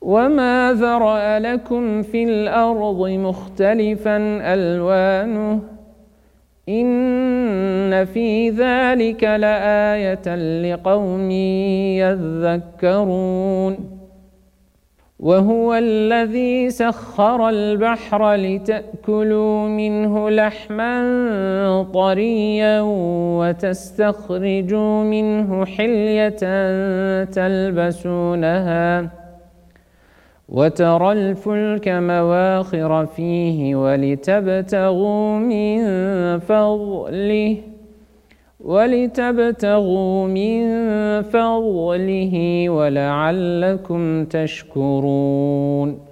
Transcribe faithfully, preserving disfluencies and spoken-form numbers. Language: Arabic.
وما ذرأ لكم في الأرض مختلفا ألوانه إن في ذلك لآية لقوم يذكرون وهو الذي سخر البحر لتأكلوا منه لحما طريا وتستخرجوا منه حلية تلبسونها وترى الفلك مواخر فيه ولتبتغوا من فضله ولتبتغوا من فضله ولعلكم تشكرون